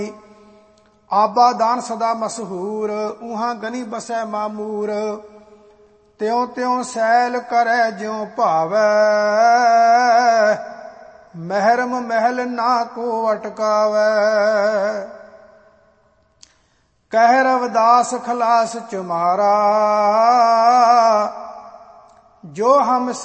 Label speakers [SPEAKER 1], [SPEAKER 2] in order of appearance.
[SPEAKER 1] ਆਬਾ ਦਾਨ ਸਦਾ ਮਸ਼ਹੂਰ, ਊਹਾਂ ਗਨੀ ਬਸੈ ਮਾਮੂਰ। ਤਿਉ ਤਿਉ ਸੈਲ ਕਰੈ ਜਿਉ ਭਾਵੈ, ਮਹਿਰਮ ਮਹਿਲ ਨਾ ਕੋ ਅਟਕਾਵੈ। ਕਹਿ ਰਵਿਦਾਸ ਖਲਾਸ ਚੁਮਾਰਾ, ਜੋ ਹਮ